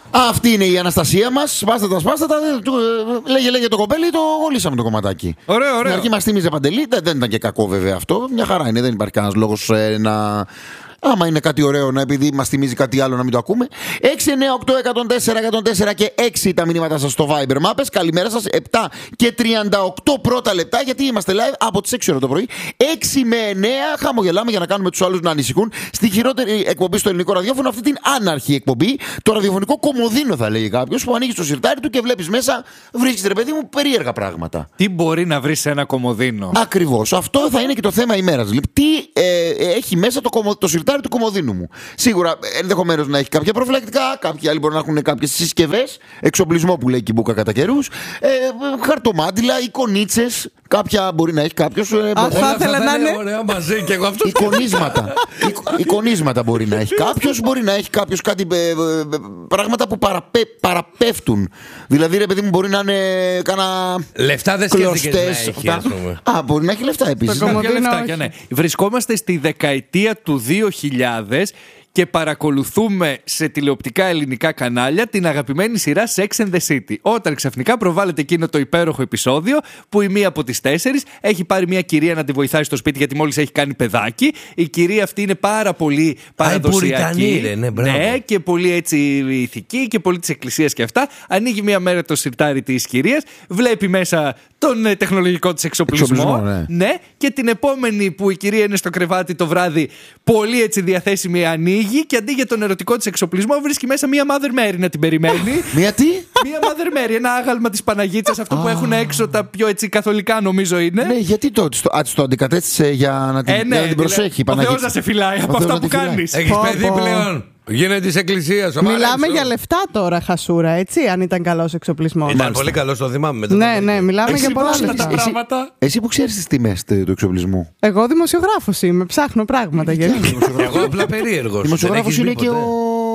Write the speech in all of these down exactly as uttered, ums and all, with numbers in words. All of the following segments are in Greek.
Αυτή είναι η Αναστασία μας. Σπάστε τα, σπάστε τα. Λέγε, λέγε το κοπέλι, το γολίσαμε το κομματάκι. Ωραίο, ωραίο. Στην αρχή μας θύμιζε Παντελή. Δεν, δεν ήταν και κακό βέβαια αυτό. Μια χαρά είναι. Δεν υπάρχει κανένας λόγος ε, να. Άμα είναι κάτι ωραίο, να επειδή μας θυμίζει κάτι άλλο, να μην το ακούμε. έξι εννιά οκτώ εκατόν τέσσερα εκατόν τέσσερα και έξι τα μηνύματα σας στο Viber Mappes. Καλημέρα σας. επτά και τριάντα οκτώ πρώτα λεπτά, γιατί είμαστε live από τις έξι ώρα το πρωί. έξι με εννέα χαμογελάμε για να κάνουμε τους άλλους να ανησυχούν. Στη χειρότερη εκπομπή στο ελληνικό ραδιόφωνο, αυτή την άναρχη εκπομπή. Το ραδιοφωνικό κομμωδίνο, θα λέγει κάποιος, που ανοίγει το σιρτάρι του και βλέπεις μέσα, βρίσκεις, ρε παιδί μου, περίεργα πράγματα. Τι μπορεί να βρει σε ένα κομμωδίνο? Ακριβώς. Αυτό θα είναι και το θέμα ημέρας. Τι ε, έχει μέσα το, κομμω... το σιρτάρι του κομμωδίνου μου. Σίγουρα ενδεχομένως να έχει κάποια προφυλακτικά, κάποιοι άλλοι μπορεί να έχουν κάποιες συσκευές, εξοπλισμό που λέει και η Μπούκα κατά καιρούς, ε, χαρτομάτιλα, εικονίτσες. Κάποια μπορεί να έχει κάποιος. Ε, Α, θα ήθελα να είναι ωραία μαζί και εγώ αυτό. Εικονίσματα. Εικονίσματα μπορεί να έχει κάποιος. Μπορεί να έχει κάποιος κάτι ε, ε, πράγματα που παραπέ, παραπέφτουν. Δηλαδή, ρε παιδί μου, μπορεί να είναι κάνα. Λεφτά δεν σκέφτηκες να έχει, ας πούμε. Α, μπορεί να έχει λεφτά επίσης. Κάποια λεφτάκια, ναι. Βρισκόμαστε στη δεκαετία του δύο χιλιάδες και παρακολουθούμε σε τηλεοπτικά ελληνικά κανάλια την αγαπημένη σειρά Sex and the City. Όταν ξαφνικά προβάλλεται εκείνο το υπέροχο επεισόδιο που η μία από τις τέσσερις έχει πάρει μια κυρία να τη βοηθάει στο σπίτι γιατί μόλις έχει κάνει παιδάκι. Η κυρία αυτή είναι πάρα πολύ παραδοσιακή. Α, ναι, ναι, και πολύ έτσι ηθική και πολύ της εκκλησίας και αυτά. Ανοίγει μια μέρα το σιρτάρι της κυρίας, βλέπει μέσα τον ε, τεχνολογικό της εξοπλισμό. εξοπλισμό ναι. ναι, και την επόμενη που η κυρία είναι στο κρεβάτι το βράδυ, πολύ έτσι διαθέσιμη, ανοίγει και αντί για τον ερωτικό της εξοπλισμό βρίσκει μέσα μία Mother Mary να την περιμένει. Μία τι? Μία Mother Mary, ένα άγαλμα της Παναγίτσας, αυτό που έχουν έξω τα πιο έτσι καθολικά νομίζω είναι. Ναι, γιατί το, το, α, το αντικατέστησε για να την, ε, ναι, για να την προσέχει. Ο Θεός να σε φυλάει από αυτά που κάνεις. Έχεις παιδί πλέον. Γίνεται της εκκλησίας. Μιλάμε για λεφτά τώρα, χασούρα, έτσι, αν ήταν καλός εξοπλισμός. Ήταν πολύ καλός, το θυμάμαι. Ναι, ναι, μιλάμε για πολλά λεφτά. Εσύ, εσύ που ξέρεις τις τιμές του εξοπλισμού? Εγώ δημοσιογράφος είμαι, ψάχνω πράγματα. Γιατί. Εγώ απλά περίεργος. Δημοσιογράφος είναι και ο.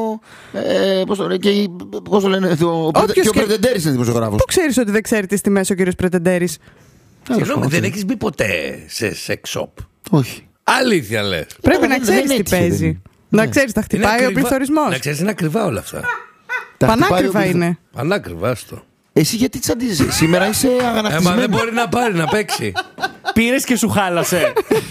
Πώς το λένε, πώς το λένε, και ο Πρετεντέρης είναι δημοσιογράφος. Πού ξέρεις ότι δεν ξέρει τις τιμές ο κύριος Πρετεντέρης? Συγγνώμη, δεν έχεις μπει ποτέ σε sex shop? Όχι. Αλήθεια λες? Πρέπει να ξέρεις τι παίζει. Να ξέρεις, τα χτυπάει ο πληθωρισμός. Να ξέρεις, είναι ακριβά όλα αυτά. Πανάκριβα είναι. Πανάκριβα στο. Εσύ γιατί τσαντίζεσαι? Σήμερα είσαι αγανακτισμένος. Ε, μα δεν μπορεί να πάρει να παίξει. Πήρες και σου χάλασε.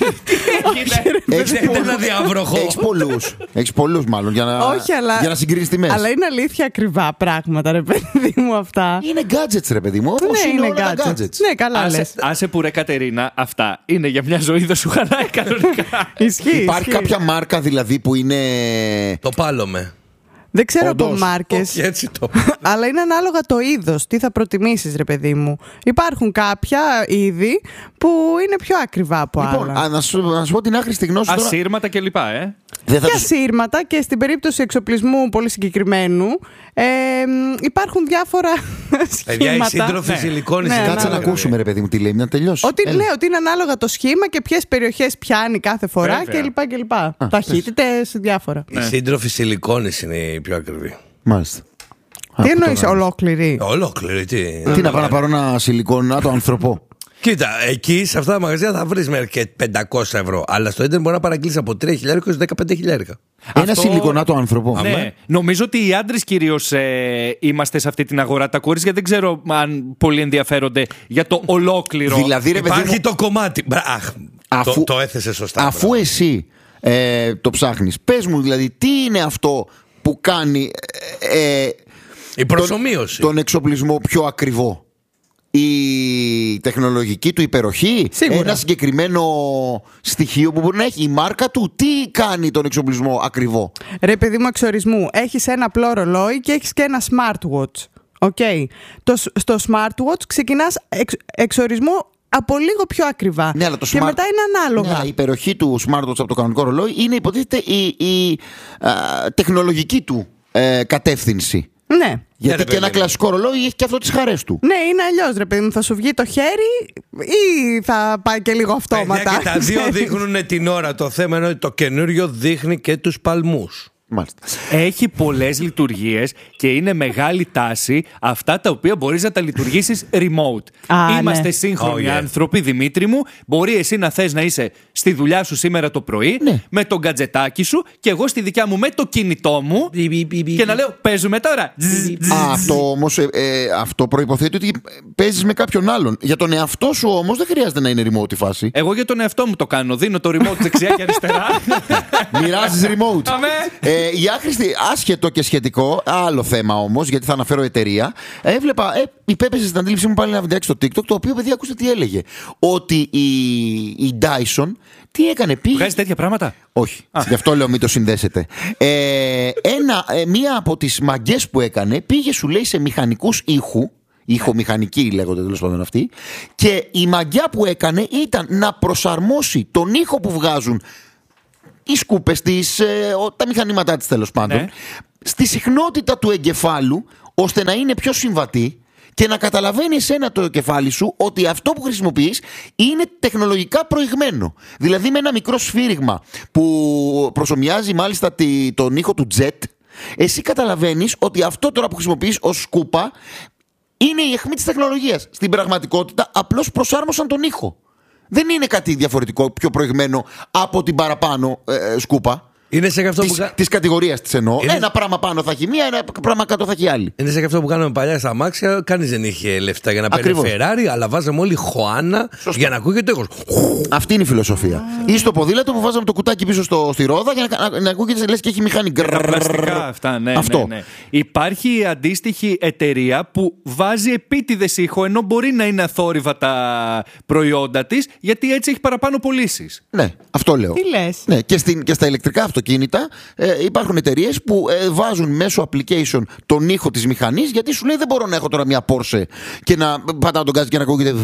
Δεν ήταν αδιάβροχο. Έχεις πολλούς. Έχεις πολλούς μάλλον για να, όχι, αλλά, για να συγκρίνεις τιμές. Αλλά είναι αλήθεια ακριβά πράγματα, ρε παιδί μου, αυτά. Είναι gadgets, ρε παιδί μου. Όπως ναι, είναι, είναι όλα gadgets. gadgets. Ναι, καλά άσε, λες. Άσε που ρε Κατερίνα, αυτά είναι για μια ζωή, δεν σου χαλάει κανονικά. Ισχύει. Υπάρχει ισχύει. κάποια μάρκα δηλαδή που είναι. Το πάλωμε. Δεν ξέρω Όντως. από μάρκες. Όχι, έτσι το. Αλλά είναι ανάλογα το είδος. Τι θα προτιμήσεις, ρε παιδί μου. Υπάρχουν κάποια είδη που είναι πιο ακριβά από Λοιπόν, άλλα. α, να, σου, να σου πω την άχρηστη γνώση τώρα. Ασύρματα και λοιπά, ε. Δεν θα Και τους... ασύρματα, και στην περίπτωση εξοπλισμού πολύ συγκεκριμένου ε, υπάρχουν διάφορα Παιδιά, οι σχήματα. σύντροφοι Ναι. σιλικόνης. Ναι, Κάτσε ανάλογα. να ακούσουμε, ρε παιδί μου, τι λέει, να τελειώσει. Ότι, ναι, ότι είναι ανάλογα το σχήμα και ποιες περιοχές πιάνει κάθε φορά Βέβαια. κλπ. κλπ. Ταχύτητες, διάφορα. Οι σύντροφοι σιλικόνης είναι οι πιο ακριβοί. Μάλιστα. Τι εννοείς ολόκληρη? Ολόκληρη, τι. Τι να πάω να πάρω ένα σιλικόνι, να το ανθρωπό. Κοίτα, εκεί σε αυτά τα μαγαζιά θα βρεις μέχρι και πεντακόσια ευρώ. Αλλά στο ίντερνετ μπορεί να παραγγείλεις από τρία χιλιάδες έως δεκαπέντε χιλιάδες. Ένα Αυτό- σιλικονάτο ανθρωπό. Ναι, νομίζω ότι οι άντρες κυρίως ε, είμαστε σε αυτή την αγορά. Τα κορίτσια δεν ξέρω αν πολύ ενδιαφέρονται για το ολόκληρο. Δηλαδή, ρε παιδί Υπάρχει μου, το κομμάτι. Μπρα, αχ, Αφού- το, το έθεσε σωστά. αφού μπράβο. εσύ ε, το ψάχνεις, πες μου δηλαδή τι είναι αυτό που κάνει ε, ε, Η προσομοίωση. τον εξοπλισμό πιο ακριβό. Η τεχνολογική του υπεροχή, Σίγουρα. ένα συγκεκριμένο στοιχείο που μπορεί να έχει η μάρκα του, τι κάνει τον εξοπλισμό ακριβό. Ρε παιδί μου, εξορισμού. Έχεις ένα απλό ρολόι και έχεις και ένα smartwatch. Okay. Το, στο smartwatch ξεκινάς εξ, εξορισμό από λίγο πιο ακριβά. Ναι, αλλά το και smart... μετά είναι ανάλογα. Ναι, η υπεροχή του smartwatch από το κανονικό ρολόι είναι υποτίθεται η, η α, τεχνολογική του ε, κατεύθυνση. Ναι. Γιατί ρε και ένα παιδί μου. κλασικό ρολόι έχει και αυτό τις χαρές του. Ναι, είναι αλλιώς, ρε παιδί μου. Θα σου βγει το χέρι ή θα πάει και λίγο αυτόματα. Παιδιά, και τα δύο δείχνουν την ώρα. Το θέμα είναι ότι το καινούριο δείχνει και τους παλμούς. Μάλιστα. Έχει πολλές λειτουργίες και είναι μεγάλη τάση αυτά τα οποία μπορείς να τα λειτουργήσεις remote. Α, Είμαστε ναι. σύγχρονοι Oh, yeah. άνθρωποι, Δημήτρη μου. Μπορεί εσύ να θες να είσαι στη δουλειά σου σήμερα το πρωί Ναι. με τον γκατζετάκι σου και εγώ στη δικιά μου με το κινητό μου και να λέω παίζουμε τώρα. Α, αυτό όμως ε, ε, αυτό προϋποθέτει ότι παίζεις με κάποιον άλλον. Για τον εαυτό σου όμως δεν χρειάζεται να είναι remote η φάση. Εγώ για τον εαυτό μου το κάνω. Δίνω το remote δεξιά και αριστερά. Μοιράζεις remote. Αμέ. Ε, η άχρηστη, άσχετο και σχετικό, άλλο θέμα όμως, γιατί θα αναφέρω εταιρεία. Έβλεπα, ε, υπέπεσε στην αντίληψή μου πάλι ένα βιντεάκι στο TikTok, το οποίο, παιδιά, ακούστε τι έλεγε. Ότι η, η Dyson, τι έκανε, πήγε. Βγάζει τέτοια πράγματα. Όχι, γι' αυτό λέω μην το συνδέσετε. Ε, ένα, ε, μία από τις μαγκές που έκανε, πήγε, σου λέει, σε μηχανικούς ήχου. Ηχομηχανικοί λέγονται τέλος πάντων αυτοί. Και η μαγιά που έκανε ήταν να προσαρμόσει τον ήχο που βγάζουν οι σκούπες της, ε, τα μηχανήματά της τέλος πάντων, Ναι. στη συχνότητα του εγκεφάλου, ώστε να είναι πιο συμβατή και να καταλαβαίνει εσένα το κεφάλι σου ότι αυτό που χρησιμοποιείς είναι τεχνολογικά προηγμένο. Δηλαδή με ένα μικρό σφύριγμα που προσομοιάζει μάλιστα τη, τον ήχο του jet, εσύ καταλαβαίνεις ότι αυτό τώρα που χρησιμοποιείς ως σκούπα είναι η αιχμή της τεχνολογίας. Στην πραγματικότητα απλώς προσάρμοσαν τον ήχο. Δεν είναι κάτι διαφορετικό, πιο προηγμένο από την παραπάνω ε, σκούπα. Είναι σε αυτό Της, που. της κατηγορίας της εννοώ. Είναι- Ένα πράγμα πάνω θα έχει μία, ένα πράγμα κάτω θα έχει άλλη. Είναι σε αυτό που κάναμε παλιά στα αμάξια. Κανείς δεν είχε λεφτά για να παίρνει Ακριβώς. Ferrari, αλλά βάζαμε όλοι Χωάνα για να ακούγεται το ήχος. Αυτή είναι η φιλοσοφία. Ή στο ποδήλατο που βάζαμε το κουτάκι πίσω στο, στη ρόδα για να, να, να ακούγεται λες και έχει μηχανή. Τα πλαστικά αυτά, ναι, Αυτό. ναι, ναι. Υπάρχει αντίστοιχη εταιρεία που βάζει επίτηδες ήχο, ενώ μπορεί να είναι αθόρυβα τα προϊόντα της, γιατί έτσι έχει παραπάνω πωλήσεις. Ναι, αυτό λέω. Τι λες? Ναι, και, στην, και στα ηλεκτρικά αυτοκίνητα ε, υπάρχουν εταιρείες που ε, βάζουν μέσω application τον ήχο της μηχανής, γιατί σου λέει δεν μπορώ να έχω τώρα μια Porsche και να πατάω τον γκάζι και να ακούγεται.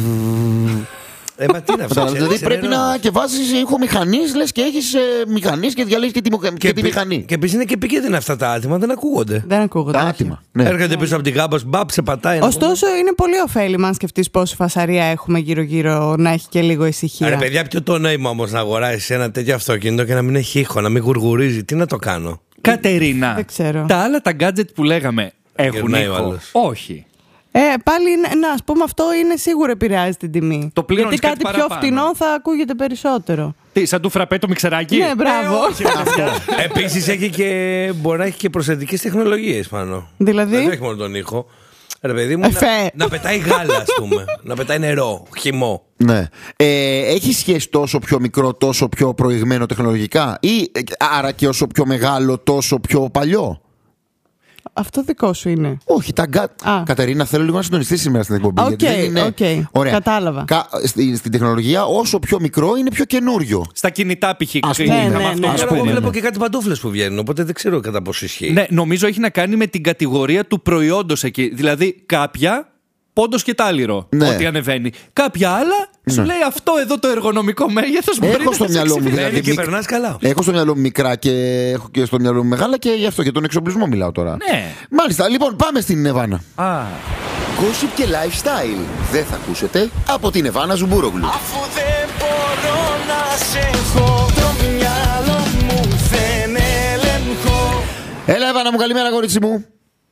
Ε, μα τι είναι αυτό. Δηλαδή ξέρεις, πρέπει είναι να νερό. και βάζεις ήχο μηχανής, λες και έχεις ε, μηχανής και διαλέγεις και τη, και τη επί- μηχανή. Και επίσης είναι και επικίνδυνα αυτά τα άτομα, δεν ακούγονται. Δεν ακούγονται. Τα όχι. άτιμα. Ναι. Έρχεται πίσω από την κάμπα, μπαπ, σε πατάει. ένα Ωστόσο, είναι πολύ ωφέλιμα αν σκεφτείς πόση φασαρία έχουμε γύρω-γύρω, να έχει και λίγο ησυχία. Ρε παιδιά, ποιο το νόημα όμως να αγοράσεις ένα τέτοιο αυτοκίνητο και να μην έχει ήχο, να μην γουργουρίζει. Τι να το κάνω. Κατερίνα, Δεν ξέρω. τα άλλα τα gadget που λέγαμε έχουν Γυρνάει ο ήχο? άλλος. Όχι. Ε, πάλι είναι- να, ας πούμε, αυτό είναι σίγουρο επηρεάζει την τιμή. Το πληρώνεις Γιατί κάτι κάτι πιο παραπάνω. φτηνό θα ακούγεται περισσότερο. Τι, σαν του φραπέ το μιξεράκι? Ναι, μπράβο. Ε, όχι, αυτό. Επίσης έχει και, μπορεί να έχει και προσθετικές τεχνολογίες πάνω. Δηλαδή? Δεν έχει μόνο τον ήχο. Ρε παιδί μου, Εφέ. να, να πετάει γάλα, ας πούμε. Να πετάει νερό, χυμό. Ναι. Ε, έχει σχέση τόσο πιο μικρό, τόσο πιο προηγμένο τεχνολογικά, ή ε, άρα και όσο πιο μεγάλο, τόσο πιο παλιό? Αυτό δικό σου είναι. Όχι, τα γκάτ. Α. Κατερίνα, θέλω λίγο να συντονιστεί σήμερα στην εκπομπή. Οκ, γιατί δεν είναι... οκ. Ωραία. Κατάλαβα. Κα... Στη, στην τεχνολογία, όσο πιο μικρό είναι πιο καινούριο. Στα κινητά π.χ. Ας είναι πούμε, με ναι, αυτό ναι. που Ας Τώρα πούμε, εγώ ναι, βλέπω ναι. και κάτι παντούφλες που βγαίνουν, οπότε δεν ξέρω κατά πόσο ισχύει. Ναι, νομίζω έχει να κάνει με την κατηγορία του προϊόντος εκεί. Δηλαδή, κάποια πόντος και τάλιρο, Ναι. ό,τι ανεβαίνει. Κάποια άλλα σου λέει αυτό εδώ το εργονομικό μέγεθος μπορεί Έχω να στο σε μυαλό μου, εξυπηρετήσει. δηλαδή, και μικ- περνάς καλά. Έχω στο μυαλό μου μικρά και έχω και στο μυαλό μου μεγάλα και γι' αυτό, για τον εξοπλισμό μιλάω τώρα. Ναι. Μάλιστα, λοιπόν, πάμε στην Εβάνα. Α, Gossip και lifestyle. Δεν θα ακούσετε από την Εβάνα Ζουμπούροβλου. Αφού δεν μπορώ να σε έχω, το μυαλό μου δεν ελεγχώ. Έλα, Εβάνα μου, καλημέρα, κορίτσι μου.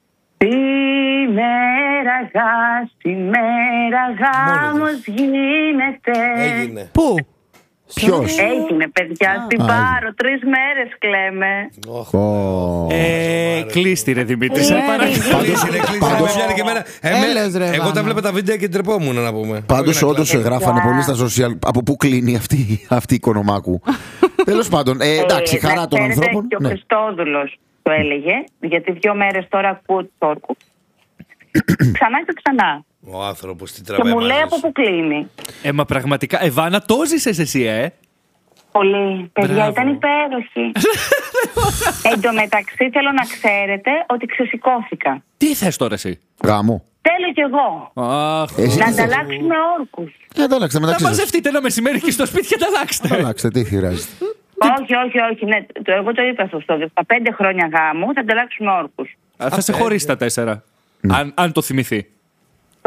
Σήμερα γα, σήμερα γάμος γίνεται. Έγινε. Πού? Ποιος? Έγινε, παιδιά, στην Πάρο. Τρεις μέρες κλαίμε. ε, κλείστη ρε Δημήτρη, σε Ναι. παρακαλώ. Κλείσει, ρε, κλείσει, Πάντως- με πιάνει και εμένα. Ε, με- Έλεος, ρε, Εγώ Βάνα. τα βλέπω τα βίντεο και τρεπόμουν να πούμε. Πάντω, Όχι να όντω κλάψω. γράφανε πολύ στα social από πού κλείνει αυτή, αυτή η οικονομάκου. Τέλο πάντων, ε, εντάξει, Ε, χαρά να των ξέρετε, ανθρώπων. Και ο Ναι. Χριστόδουλος το έλεγε, γιατί δύο μέρες τώρα ακούω τους όρκους. Ξανά και ξανά. Ο άνθρωπος τι Και τραβάει. μου λέει μαζί από σου. πού κλείνει. Ε, μα πραγματικά, Εβάνα, το ζήσες εσύ, ε. Πολύ. Παιδιά, Μπράβο. ήταν υπέροχη. Εν τω μεταξύ θέλω να ξέρετε ότι ξεσηκώθηκα. Τι θες τώρα εσύ? Γάμο. Θέλω κι εγώ Αχ, Εσύ να τι θες? ανταλλάξουμε όρκους. Ε, ανταλλάξτε να μεταξύ σας. μαζευτείτε ένα μεσημέρι και στο σπίτι και ανταλλάξτε. Αλλάξτε, τι χρειάζεται. Όχι, όχι, όχι. Ναι, το, εγώ το είπα στο στόδιο. Στα πέντε χρόνια γάμου θα ανταλλάξουμε όρκους. Α, θα σε χωρίσει τα τέσσερα. Αν, αν το θυμηθεί.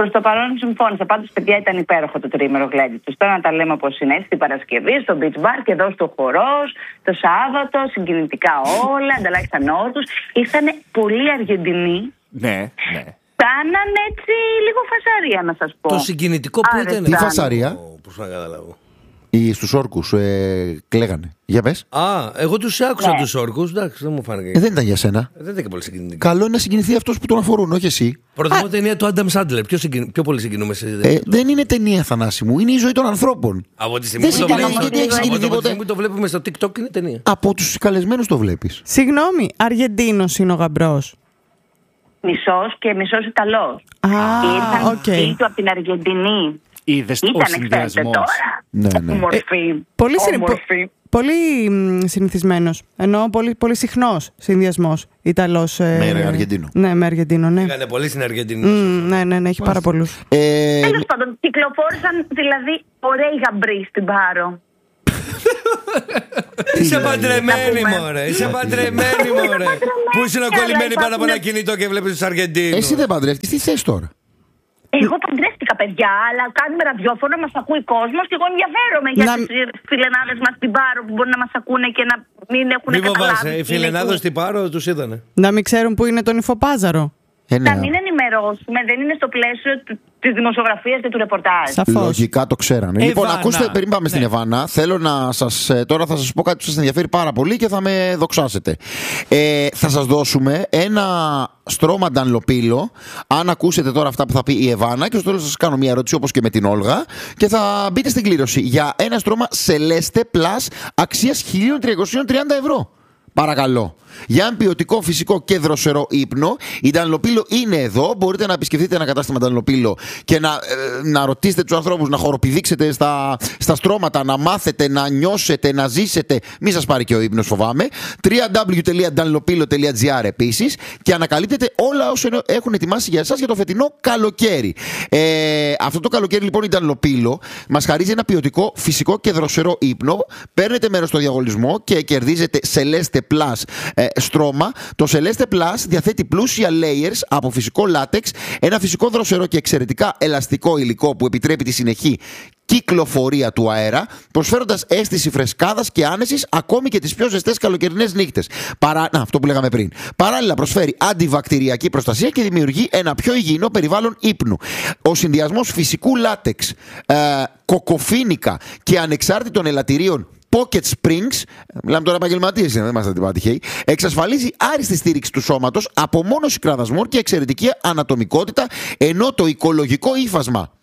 Προς το παρόν συμφώνησα. Πάντως, παιδιά, ήταν υπέροχο το τρίμερο γλέντιτος. Τώρα να τα λέμε όπως είναι, έτσι, την Παρασκευή, στο beach bar και εδώ στο χορός, το Σάββατο, συγκινητικά όλα, ανταλλάξαν όρτους. Ήρθανε πολλοί Αργεντινοί. Ναι, ναι. Κάνανε έτσι λίγο φασαρία, να σας πω. Το συγκινητικό που ήταν. Τι φασαρία? Πώς να καταλάβω. Ή στους όρκους ε, κλαίγανε. Για πες. Α, εγώ τους άκουσα Ναι. τους όρκους. Εντάξει, δεν μου φάνηκε. Ε, δεν ήταν για σένα. Ε, δεν ήταν και πολύ συγκινητικό. Καλό είναι να συγκινηθεί αυτός που τον αφορούν, όχι εσύ. Προτιμώ ταινία του Άνταμ Σάντλερ. Πιο, συγκιν... πιο πολύ συγκινούμε σε Ε, δεν είναι ταινία, Θανάση μου, είναι η ζωή των ανθρώπων. Από τη στιγμή Δεν που το συγκινούμε, βλέπουμε- γιατί έχει από συγκινηθεί τη ποτέ. στιγμή που το βλέπουμε στο TikTok είναι ταινία. Από τους καλεσμένους το βλέπεις. Συγγνώμη, Αργεντίνος είναι ο γαμπρός. Μισός και μισός Ιταλός. Α, Ήρθαν οκ. φίλοι του από την Αργεντινή. Είδες ο Ήταν ξέρετε συνδυασμός. τώρα. Ναι, ναι. Μορφή. Πολύ, συνη... Όμορφη. πο- πολύ μ, συνηθισμένος. Ενώ πολύ, πολύ συχνός συνδυασμός Ιταλός. ε, Με Αργεντίνο. Ναι, με Αργεντίνο, ναι. Πήγανε πολύ στην Αργεντινή. Μ, ναι, ναι, ναι, έχει πάρα πολλούς. Ε, Τέλος πάντων, κυκλοφόρησαν δηλαδή ωραίοι γαμπροί στην Πάρο. Είσαι λέει, παντρεμένη, να πούμε. μωρέ. Είσαι παντρεμένη, μωρέ. Πού είσαι κολλημένη πάνω από ένα κινητό και βλέπει του Αργεντίνους. εσύ δεν παντρεύτηκες, τι θες τώρα? Εγώ παντρεύτηκα, παιδιά, αλλά κάνουμε ραδιόφωνο, μας ακούει κόσμος και εγώ ενδιαφέρομαι για Να- τις φιλενάδες μας στην Πάρο που μπορεί να μας ακούνε και να μην έχουν Μην καταλάβει. φοβάσαι. Οι τι φιλενάδες είναι. στην Πάρο τους είδανε. Να μην ξέρουν που είναι τον Υφοπάζαρο. Ε, ναι. Να μην ενημερώσουμε, δεν είναι στο πλαίσιο του- της δημοσιογραφίας και του ρεπορτάζ. Σαφώς. Λογικά το ξέρανε. Λοιπόν, Εβάνα. ακούστε, πριν πάμε στην Ναι. Εβάνα, θέλω να σας. ε, Τώρα θα σας πω κάτι που σας ενδιαφέρει πάρα πολύ και θα με δοξάσετε. Ε, θα σας δώσουμε ένα στρώμα Ντανλοπίλο. Αν ακούσετε τώρα αυτά που θα πει η Εβάνα, και στο τέλος θα σας κάνω μια ερώτηση όπως και με την Όλγα, και θα μπείτε στην κλήρωση για ένα στρώμα Celeste Plus αξίας χίλια τριακόσια τριάντα ευρώ. Παρακαλώ. Για ένα ποιοτικό, φυσικό και δροσερό ύπνο, η Ντανλοπίλο είναι εδώ. Μπορείτε να επισκεφτείτε ένα κατάστημα Ντανλοπίλο και να, ε, να ρωτήσετε τους ανθρώπους, να χοροπηδήξετε στα, στα στρώματα, να μάθετε, να νιώσετε, να ζήσετε. Μην σας πάρει και ο ύπνος, φοβάμαι. double-u double-u double-u τελεία ντανλοπίλο τελεία τζι άρ επίσης, και ανακαλύπτετε όλα όσα έχουν ετοιμάσει για εσάς για το φετινό καλοκαίρι. Ε, αυτό το καλοκαίρι, λοιπόν, η Ντανλοπίλο μας χαρίζει ένα ποιοτικό, φυσικό και δροσερό ύπνο. Παίρνετε μέρος στο διαγωνισμό και κερδίζετε Celeste Plus ε, στρώμα. Το Celeste Plus διαθέτει πλούσια layers από φυσικό λάτεξ, ένα φυσικό δροσερό και εξαιρετικά ελαστικό υλικό που επιτρέπει τη συνεχή κυκλοφορία του αέρα, προσφέροντας αίσθηση φρεσκάδας και άνεσης ακόμη και τις πιο ζεστές καλοκαιρινές νύχτες. Παρά... Να, αυτό που λέγαμε πριν. Παράλληλα, προσφέρει αντιβακτηριακή προστασία και δημιουργεί ένα πιο υγιεινό περιβάλλον ύπνου. Ο συνδυασμός φυσικού λάτεξ, ε, κοκοφίνικα και ανεξάρτητων ελαττηρίων Pocket Springs, μιλάμε τώρα επαγγελματίες, δεν είμαστε τίποτα τυχαίοι, εξασφαλίζει άριστη στήριξη του σώματος, απομόνωση κραδασμών και εξαιρετική ανατομικότητα, ενώ το οικολογικό ύφασμα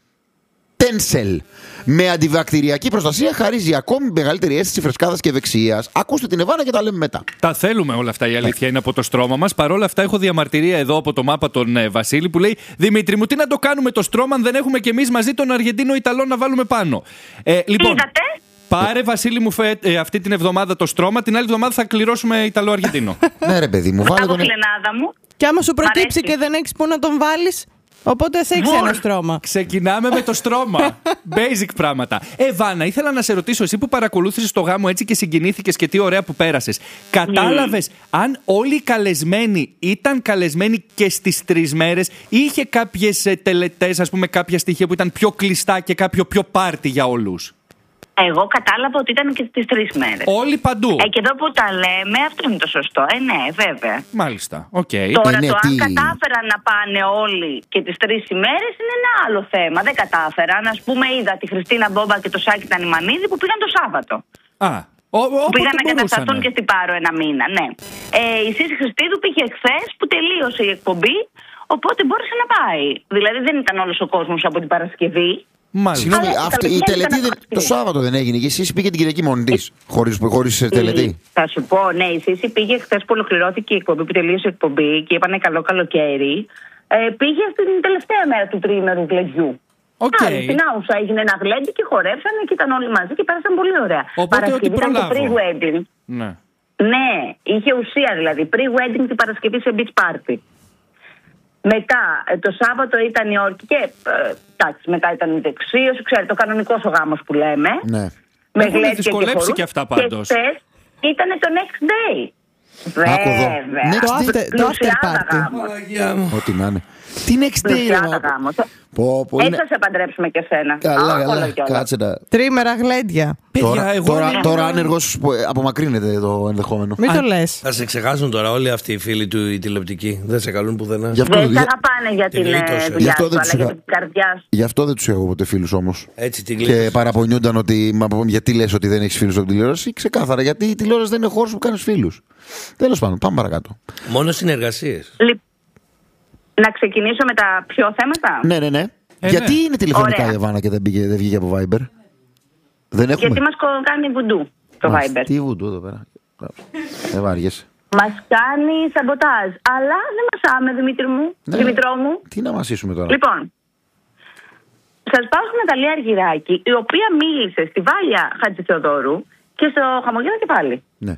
Tencel με αντιβακτηριακή προστασία χαρίζει ακόμη μεγαλύτερη αίσθηση φρεσκάδας και ευεξίας. Ακούστε την Εβάνα και τα λέμε μετά. Τα θέλουμε όλα αυτά, η αλήθεια είναι από το στρώμα μας. Παρ' όλα αυτά, έχω διαμαρτυρία εδώ από το μάπα τον ε, Βασίλη που λέει: Δημήτρη μου, τι να το κάνουμε το στρώμα αν δεν έχουμε κι εμείς μαζί τον Αργεντίνο Ιταλό να βάλουμε πάνω. Ε, λοιπόν, Είδατε? πάρε Βασίλη μου φε, ε, αυτή την εβδομάδα το στρώμα, την άλλη εβδομάδα θα κληρώσουμε Ιταλό-Αργεντίνο. Ναι, ρε παιδί μου, βάλε Από τον. φιλενάδα μου. Και άμα σου προκύψει αρέσει. και δεν έχεις που να τον βάλεις, οπότε σε έχεις Βουρ. ένα στρώμα. Ξεκινάμε με το στρώμα. Basic πράγματα. Ε, Βάνα, ήθελα να σε ρωτήσω, εσύ που παρακολούθησες το γάμο έτσι και συγκινήθηκες και τι ωραία που πέρασες. Κατάλαβες αν όλοι οι καλεσμένοι ήταν καλεσμένοι και στις τρεις μέρες ή είχε κάποιες ε, τελετές, ας πούμε, κάποια στοιχεία που ήταν πιο κλειστά και κάποιο πιο πάρτι για όλους? Εγώ κατάλαβα ότι ήταν και στις τρεις μέρες. Όλοι παντού. Ε, και εδώ που τα λέμε, αυτό είναι το σωστό. Ε, ναι, βέβαια. Μάλιστα. Οκ. Τώρα Είναι το αν τι- κατάφεραν να πάνε όλοι και τις τρεις ημέρες είναι ένα άλλο θέμα. Δεν κατάφεραν. Ας πούμε, είδα τη Χριστίνα Μπόμπα και το Σάκη Τανιμανίδη που πήγαν το Σάββατο. Α, ο, Που όποτε πήγαν να μπορούσανε. κατασταθούν και στην Πάρο ένα μήνα, ναι. Ε, η Σύση Χριστίδου πήγε χθες που τελείωσε η εκπομπή, οπότε μπόρεσε να πάει. Δηλαδή δεν ήταν όλος ο κόσμος από την Παρασκευή. Μάλιστα. Συγγνώμη, Αλλά αυτή, η καλοκαίρι τελετή ήταν δεν- Παρασκευή. το Σάββατο δεν έγινε και εσείς πήγε την Κυριακή μόνη της, χωρίς, χωρίς ε, τελετή. Θα σου πω, ναι, η Σύση πήγε χθες που ολοκληρώθηκε η εκπομπή, που τελείωσε η εκπομπή και είπανε καλό καλοκαίρι. Ε, πήγε στην τελευταία μέρα του τριήμερου γλεντιού. Οκ. Άρα, στην Άουσα έγινε ένα γλέντι και χορέψανε και ήταν όλοι μαζί και πέρασαν πολύ ωραία. Οπότε Παρασκευή ό,τι ήταν το προλάβω. pre-wedding. Ναι. Ναι, είχε ουσία δηλαδή. Pre-wedding την Παρασκευή σε beach party. Μετά, ε, το Σάββατο ήταν η όρκη και ε, εντάξει, μετά ήταν η δεξίωση, ξέρετε, ο κανονικός ο γάμος που λέμε. Ναι. Με Έχουν γλέντια δυσκολέψει χορούς. και αυτά πάντως. Και χτες ήταν το next day. Άκου εδώ. Βέβαια. Next Το day. after, το after Πλουσιάδα party. γάμος. Παναγία μου. Ό,τι να είναι. Τι next day, Πλουσιάτα γάμο. Πω, πω, Έτσι είναι... θα σε παντρέψουμε κι εσένα. Καλά, Α, καλά, όλα κι όλα. κάτσε να... Τρίμερα γλέντια. Τώρα, εγώ τώρα, είμαι- τώρα άνεργος που, ε, απομακρύνεται το ενδεχόμενο. Μην το Α, λες. Θα σε ξεχάσουν τώρα όλοι αυτοί οι φίλοι του οι τηλεοπτικοί. Δεν σε καλούν πουθενά. Γι' αυτό, Δεν σε για, αγαπάνε για Την την ε, γλίτωσε. Γι' δουλειά αυτό σου, δεν αλλά τους για είχα- την καρδιά σου. γι' αυτό δεν τους έχω ποτέ φίλους όμως. Έτσι την Και γλίτωσε. παραπονιούνταν ότι μα, γιατί λες ότι δεν έχεις φίλους από τηλεόραση. Ξεκάθαρα, γιατί η τηλεόραση δεν είναι χώρος που κάνεις φίλους. Τέλος πάντων, πάμε παρακάτω. Μόνο συνεργασίες. Λοιπόν, να ξεκινήσω με τα πιο θέματα. Ναι, ναι, ναι. Ε, γιατί ναι. είναι τηλεφωνικά Ωραία. η Εβάνα και δεν, πήγε, δεν βγήκε από Viber. Δεν έχουμε. Γιατί μας κο- κάνει βουντού το Μάλιστα. Viber. Τι βουντού εδώ πέρα. Δεν βάριεσαι. Μας κάνει σαμποτάζ. Αλλά δεν μασάμε, Δημήτρη μου. Ναι. Δημητρό μου. Τι να μασίσουμε τώρα. Λοιπόν, σας πάω στην Ναταλία Αργυράκη, η οποία μίλησε στη Βάλια Χατζηθεοδόρου και στο Χαμογέλα και πάλι. Ναι.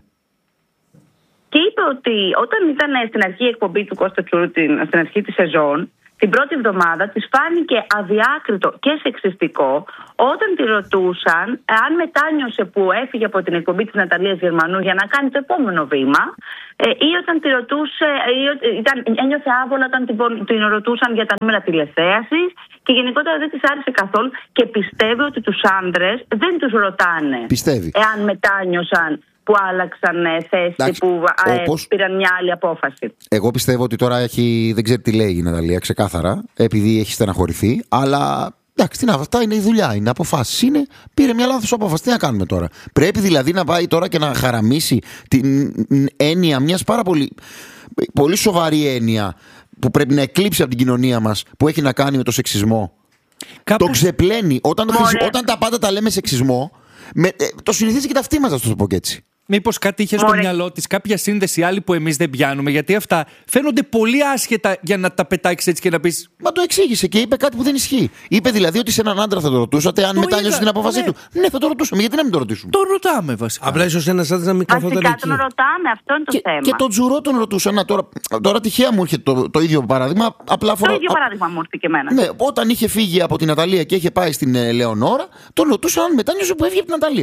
Και είπε ότι όταν ήταν στην αρχή η εκπομπή του Κώστα Τσούρου, την- στην αρχή της σεζόν, την πρώτη εβδομάδα της φάνηκε αδιάκριτο και σεξιστικό όταν τη ρωτούσαν αν μετάνιωσε που έφυγε από την εκπομπή της Ναταλίας Γερμανού για να κάνει το επόμενο βήμα, ε, ή όταν τη ρωτούσε, ή, ότι- ήταν, ένιωθε άβολα όταν την, πο- την ρωτούσαν για τα νούμερα τηλεθέασης και γενικότερα δεν της άρεσε καθόλου και πιστεύει ότι τους άντρες δεν τους ρωτάνε Πιστεύει. εάν μετάνιωσαν που άλλαξαν ε, θέση, Εντάξει, που ε, όπως- πήραν μια άλλη απόφαση. Εγώ πιστεύω ότι τώρα έχει, δεν ξέρει τι λέει η Ναταλία, ξεκάθαρα, επειδή έχει στεναχωρηθεί. Αλλά εντάξει, τι να, αυτά είναι η δουλειά, είναι αποφάσεις. Είναι, πήρε μια λάθος απόφαση. Τι να κάνουμε τώρα. Πρέπει δηλαδή να πάει τώρα και να χαραμίσει την έννοια μιας πάρα πολύ, πολύ σοβαρή έννοια που πρέπει να εκλείψει από την κοινωνία μας, που έχει να κάνει με το σεξισμό. Κάπως... Το ξεπλένει. Όταν, Μωρέ. χρησι- όταν τα πάντα τα λέμε σεξισμό, με, ε, το συνηθίζει και τα αυτή μας, να το πω και έτσι. Μήπως κάτι είχε στο Μωρέ. μυαλό της, κάποια σύνδεση άλλη που εμείς δεν πιάνουμε, γιατί αυτά φαίνονται πολύ άσχετα για να τα πετάξεις έτσι και να πεις. Μα το εξήγησε και είπε κάτι που δεν ισχύει. Είπε δηλαδή ότι σε έναν άντρα θα το ρωτούσατε αν Το μετάνιωσε είδα, την απόφασή ναι. του. Ναι, θα το ρωτούσαμε. Γιατί να μην το ρωτήσουμε. Το ρωτάμε βασικά. Απλά ίσως ένας άντρας να μην καθόταν Βασικά εκεί. τον ρωτάμε, αυτό είναι το Και, θέμα. και τον Τζουρό τον ρωτούσαν. Να, τώρα, τώρα τυχαία μου έρχεται το, το ίδιο παράδειγμα. Απλά Το φορά- ίδιο α- παράδειγμα μου ήρθε και εμένα. Ναι, όταν είχε φύγει από την Ναταλία και είχε πάει στην ε, Λεωνόρα, τον ρωτούσαν αν μετάνιωσε που έφυγε από την Ναταλία.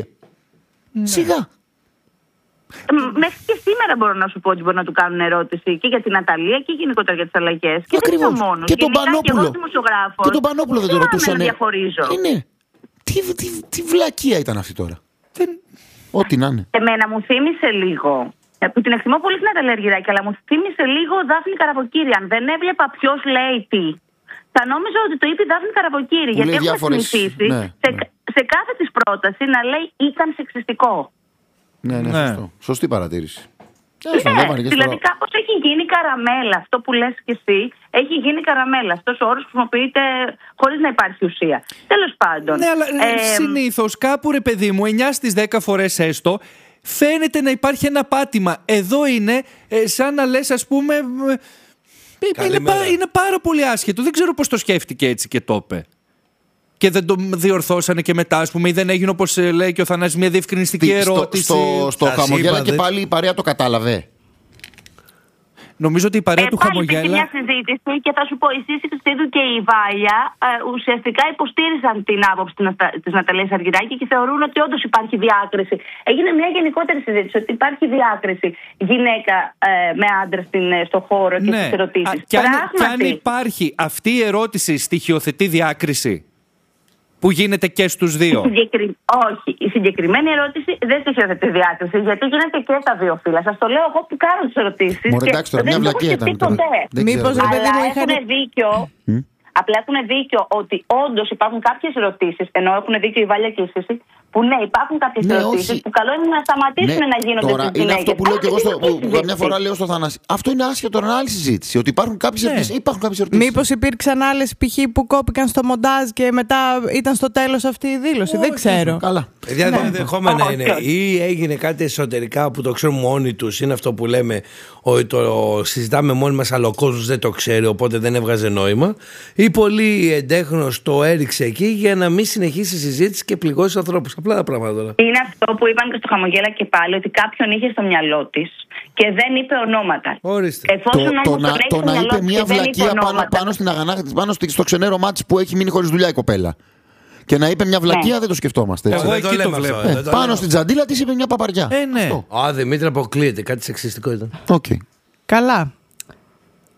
Σιγά. Ε, Μέχρι και σήμερα μπορώ να σου πω ότι μπορεί να του κάνουν ερώτηση και για την Αταλία και γενικότερα για τις αλλαγές. Και δεν είναι Ακριβώς. ο μόνος. Και τον Γενικά Πανόπουλο. Και εγώ δημοσιογράφος. Και τον Πανόπουλο δεν το άμενα ρωτούσαν. διαχωρίζω. Ε, ναι. Τι, τι, τι βλακεία ήταν αυτή τώρα. Δεν... Ό,τι να είναι. Εμένα μου θύμισε λίγο. ε, Που την εκτιμώ πολύ την Ναταλία Αργυράκη, αλλά μου θύμισε λίγο Δάφνη Καραβοκύρη. Αν δεν έβλεπα ποιο λέει τι, θα νόμιζα ότι το είπε η Δάφνη Καραβοκύρη. Που Γιατί λέει έχουμε διάφορες- συνηθίσει ναι, σε, ναι. σε κάθε τη πρόταση να λέει ήταν σεξιστικό. Ναι, ναι, Ναι. σωστό. Σωστή παρατήρηση. Τέλος πάντων, Ναι, δεν βαριέσαι δηλαδή τώρα. κάπως έχει γίνει καραμέλα. Αυτό που λες και εσύ έχει γίνει καραμέλα. Αυτός ο όρος χρησιμοποιείται χωρίς να υπάρχει ουσία. Τέλος πάντων. Ναι, αλλά ε, συνήθως κάπου ρε παιδί μου, εννιά στις δέκα φορές έστω, φαίνεται να υπάρχει ένα πάτημα. Εδώ είναι ε, σαν να λες ας πούμε. ε, είναι, Καλημέρα. πά- είναι πάρα πολύ άσχετο. Δεν ξέρω πώς το σκέφτηκε έτσι και το είπε. Και δεν το διορθώσανε και μετά, ας πούμε, ή δεν έγινε όπως ε, λέει και ο Θανάσης μια διευκρινιστική Τι, στο, ερώτηση. στο, στο Σας χαμογέλα είπα, και δεν- πάλι η παρέα το κατάλαβε. Νομίζω ότι η παρέα Ε, του πάλι υπήρχε χαμογέλα. μια συζήτηση και θα σου πω, η Σύση Χριστίδου και η Βάλια ε, ουσιαστικά υποστήριζαν την άποψη τη Ναταλίας Αργυράκη και θεωρούν ότι όντως υπάρχει διάκριση. Έγινε μια γενικότερη συζήτηση ότι υπάρχει διάκριση γυναίκα ε, με άντρα στην, ε, στο χώρο και Ναι. στις ερωτήσεις. Α, και, αν, Πράγματι, και αν υπάρχει αυτή η ερώτηση στοιχειοθετεί διάκριση που γίνεται και στους δύο. η συγκεκρι- Όχι, η συγκεκριμένη ερώτηση δεν στοιχειοθετεί διάκριση, γιατί γίνεται και στα δύο φύλλα. Σας το λέω εγώ που κάνω τις ερωτήσεις. Μωρέ, και εντάξει, τώρα δεν μια το έχω βλακεία ήταν. σκεφτεί τώρα. ποτέ. Δεν Μήπως, ξέρω. ρε παιδί Αλλά μου, έχουν είχαν- δίκιο. Απλά έχουν δίκιο ότι όντως υπάρχουν κάποιες ερωτήσεις, ενώ έχουν δίκιο η Βάλια και η Σύση, που ναι, υπάρχουν κάποιες Ναι, ερωτήσεις όχι. που καλό είναι να σταματήσουν Ναι, να γίνονται τώρα στις είναι γυναίκες. αυτό που λέω και εγώ στο, Άλλη που συζήτηση. καμιά φορά λέω στο Θανάση. Αυτό είναι άσχετο, είναι άλλη συζήτηση. Ότι υπάρχουν κάποιες Ναι. ερωτήσεις. Υπάρχουν κάποιες ερωτήσεις. Μήπως υπήρξαν άλλες π.χ. που κόπηκαν στο μοντάζ και μετά ήταν στο τέλος αυτή η δήλωση. Δεν ξέρω. Καλά. Παιδιά, Ναι. δεν δεχόμενα Όχι, είναι. όχι. Ή έγινε κάτι εσωτερικά που το ξέρουν μόνοι του. Είναι αυτό που λέμε ότι το συζητάμε μόνοι μας, αλλά ο κόσμος δεν το ξέρει, οπότε δεν έβγαζε νόημα. Ή πολύ εντέχνος το έριξε εκεί για να μην συνεχίσει η συζήτηση και πληγώσει τους ανθρώπους. Απλά τα πράγματα τώρα. Είναι αυτό που είπαν και στο Χαμογέλα και πάλι, ότι κάποιον είχε στο μυαλό της και δεν είπε ονόματα. Ορίστε. Εφόσον Το, όμως το, τον να, έχει το στο να μυαλό είπε της μια και δεν είπε βλακεία πάνω, ονόματα. πάνω στην αγανάκτηση, πάνω στη- στο ξενέρωμά της που έχει μείνει χωρίς δουλειά η κοπέλα. Και να είπε μια βλακεία Ναι. δεν το σκεφτόμαστε. Έτσι. Εγώ δεν το εκεί το λέμε βλέπω. αυτό, Ε, δεν το πάνω λέμε. στην τζαντίλα της είπε μια παπαριά. Ε, ναι. Αυτό. Α, Δημήτρη, αποκλείεται. Κάτι σεξιστικό ήταν. Οκ. Καλά.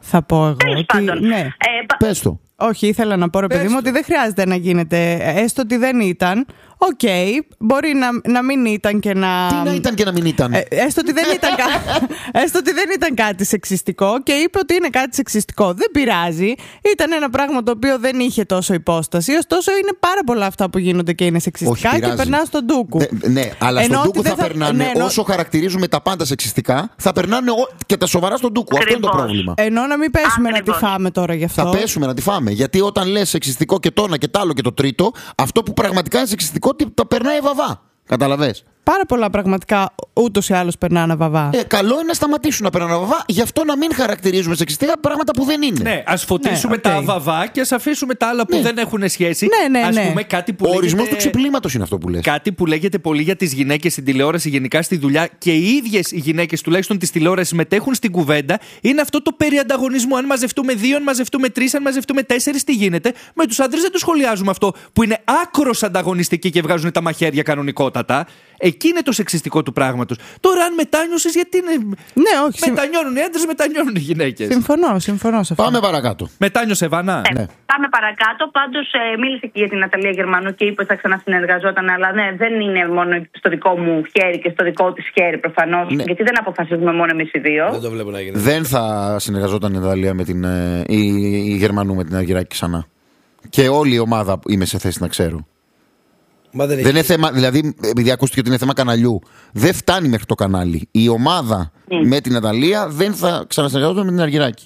Θα πω εγώ. Τέλος Ότι, πάντων. ναι. Ε, πα- Πες το. Όχι, ήθελα να πω, ρε παιδί μου, ότι δεν χρειάζεται να γίνεται. Έστω ότι δεν ήταν. Οκ, okay, μπορεί να, να μην ήταν και να. Τι να ήταν και να μην ήταν. Ε, έστω, ότι δεν ήταν κα... έστω ότι δεν ήταν κάτι σεξιστικό και είπε ότι είναι κάτι σεξιστικό. Δεν πειράζει. Ήταν ένα πράγμα το οποίο δεν είχε τόσο υπόσταση. Ωστόσο, είναι πάρα πολλά αυτά που γίνονται και είναι σεξιστικά. Όχι, και περνά στον ντούκου. Δε, ναι, αλλά Ενώ στον ντούκου ότι θα, δεν θα- περνάνε ναι, ενώ- όσο χαρακτηρίζουμε τα πάντα σεξιστικά, θα περνάνε ο... και τα σοβαρά στον ντούκου. Αυτό είναι το Ακριβώς. πρόβλημα. Ενώ να μην πέσουμε να τη Ακριβώς. φάμε τώρα γι' αυτό. Θα πέσουμε να τη φάμε. Γιατί όταν λες σεξιστικό και το ένα και το άλλο και το τρίτο, αυτό που πραγματικά είναι σεξιστικό τι- το περνάει βαβά. Καταλαβες. Πάρα πολλά πραγματικά ούτως ή άλλως περνάνε βαβά. Ε, καλό είναι να σταματήσουν να περνάνε βαβά, γι' αυτό να μην χαρακτηρίζουμε σεξιστικά πράγματα που δεν είναι. Ναι, ας φωτίσουμε Ναι, οκ. τα βαβά και ας αφήσουμε τα άλλα που Ναι. δεν έχουν σχέση. Ναι, ναι, Ας ναι. πούμε κάτι που Ο ορισμός λέγεται- του ξυπνήματος είναι αυτό που λες. Κάτι που λέγεται πολύ για τις γυναίκες στην τηλεόραση, γενικά στη δουλειά, και οι ίδιες οι γυναίκες τουλάχιστον της τηλεόρασης μετέχουν στην κουβέντα, είναι αυτό το περί ανταγωνισμού. Αν μαζευτούμε δύο, αν μαζευτούμε τρεις, αν μαζευτούμε τέσσερις, τι γίνεται. Με τους άντρες δεν το σχολιάζουμε αυτό που είναι άκρος ανταγωνιστικοί και βγάζουν τα μαχαίρια κανονικότατα. Εκεί είναι το σεξιστικό του πράγματος. Τώρα, αν μετάνιωσες, γιατί είναι. Ναι, όχι. συμ- Μετανιώνουν οι άντρες, μετανιώνουν οι γυναίκες. Συμφωνώ, συμφωνώ σε αυτό. Πάμε παρακάτω. Μετάνιωσε, Βανά. Ναι. Πάμε παρακάτω. Πάντως ε, μίλησε και για την Ναταλία Γερμανού και είπε ότι θα ξανασυνεργαζόταν. Αλλά ναι, δεν είναι μόνο στο δικό μου χέρι και στο δικό της χέρι προφανώς. Ναι. Γιατί δεν αποφασίζουμε μόνο εμείς οι δύο. Δεν το βλέπω να γίνει. Δεν θα συνεργαζόταν η Ιταλία με την. ε, η, η Γερμανού με την Αργυράκη ξανά. Και όλη η ομάδα είμαι σε θέση να ξέρω. Μα δεν Δεν έχει. είναι θέμα, δηλαδή, επειδή ακούστηκε ότι είναι θέμα καναλιού, δεν φτάνει μέχρι το κανάλι. Η ομάδα με την Ιταλία δεν θα ξανασυνεργαζόταν με την Αργυράκη.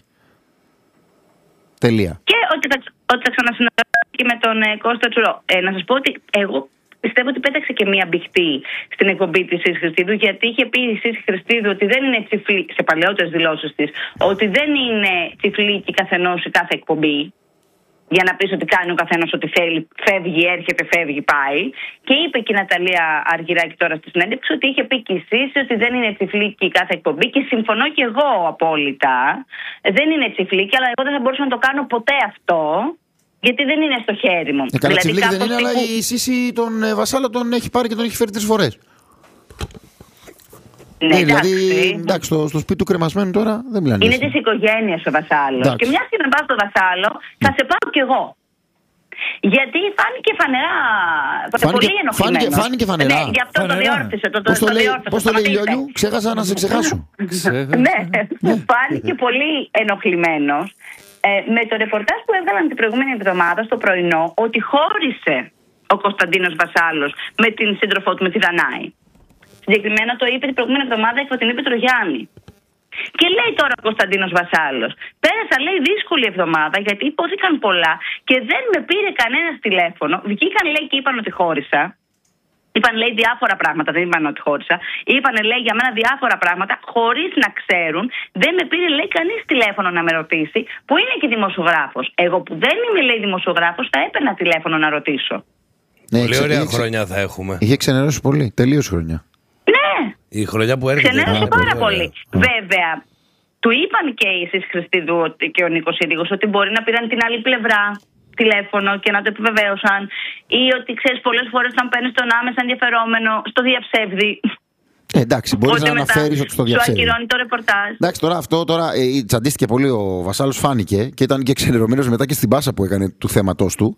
Τελεία. Και ότι θα, ότι θα ξανασυνεργαστεί και με τον ε, Κώστα Τσουρό. Ε, να σας πω ότι εγώ πιστεύω ότι πέταξε και μία μπιχτή στην εκπομπή της Σύση Χριστίδου, γιατί είχε πει η Σύση Χριστίδου ότι δεν είναι τσιφλή, σε παλαιότερες δηλώσεις της, ότι δεν είναι τσιφλίκι καθενός η κάθε εκπομπή. Για να πεις ότι κάνει ο καθένας ό,τι θέλει, φεύγει, έρχεται, φεύγει, πάει. Και είπε και η Ναταλία Αργυράκη τώρα στη συνέντευξη ότι είχε πει και η Σύση ότι δεν είναι τσιφλίκι κάθε εκπομπή. Και συμφωνώ και εγώ απόλυτα. Δεν είναι τσιφλίκι, αλλά εγώ δεν θα μπορούσα να το κάνω ποτέ αυτό, γιατί δεν είναι στο χέρι μου. Ε, καλά, τσιβλίκι δεν κάπως είναι, αλλά τύπου- η Σύση τον ε, Βασάλο τον έχει πάρει και τον έχει φέρει τρεις φορές. Ναι, Ε, δηλαδή, εντάξει. εντάξει, στο, στο σπίτι του κρεμασμένου τώρα δεν μιλάνε. Είναι έτσι. τη οικογένεια ο Βασάλο. Εντάξει. Και μια και να πάω στο Βασάλο, θα σε πάω κι εγώ. Γιατί φάνηκε φανερά. Φάνηκε- πολύ ενοχλημένος. φάνηκε- φάνηκε φανερά. Ναι, γι' αυτό το Φανερά. διόρθωσε. Το, το, Πώς το λέει, διόρθωσε, πώς το λέει σταματήστε. Λιόλιου, ξέχασα να σε ξεχάσω. Ναι, μου φάνηκε πολύ ενοχλημένο με το ρεπορτάζ που έβγαλαν την προηγούμενη εβδομάδα στο πρωινό ότι χώρισε ο Κωνσταντίνος Βασάλος με την σύντροφό του, με τη Δανάη. Συγκεκριμένα το είπε την προηγούμενη εβδομάδα υπό την είπε Τρογιάννη. Και λέει τώρα ο Κωνσταντίνος Βασάλος, πέρασα λέει δύσκολη εβδομάδα γιατί υπόθηκαν πολλά και δεν με πήρε κανένας τηλέφωνο. Βγήκαν λέει και είπαν ότι χώρισα. Είπαν λέει διάφορα πράγματα, δεν είπαν ότι χώρισα. Είπαν λέει για μένα διάφορα πράγματα χωρίς να ξέρουν. Δεν με πήρε λέει κανείς τηλέφωνο να με ρωτήσει, που είναι και δημοσιογράφος. Εγώ που δεν είμαι λέει δημοσιογράφος θα έπαιρνα τηλέφωνο να ρωτήσω. Ναι, Πολύ ξε- ωραία είχε ξε- χρονιά θα έχουμε. Είχε ξενερώσει πολύ. Τελείωσε η χρονιά. Ναι! Η χρονιά που έρχεται. Ξενέρωσε είναι πάρα ωραία. πολύ. Βέβαια, του είπαν και οι Σύση Χριστίδου ότι- και ο Νίκος Ήριγος ότι μπορεί να πήραν την άλλη πλευρά τηλέφωνο και να το επιβεβαίωσαν, ή ότι ξέρεις πολλές φορές όταν παίρνεις τον άμεσα ενδιαφερόμενο στο διαψεύδι. Ε, εντάξει, μπορεί Οπότε να μετά αναφέρει ότι στο σου διαψεύδει. ακυρώνει το ρεπορτάζ. Εντάξει, τώρα αυτό τώρα ε, τσαντίστηκε πολύ ο Βασάλος, φάνηκε και ήταν και ξενερωμένος μετά και στην πάσα που έκανε του θέματος του.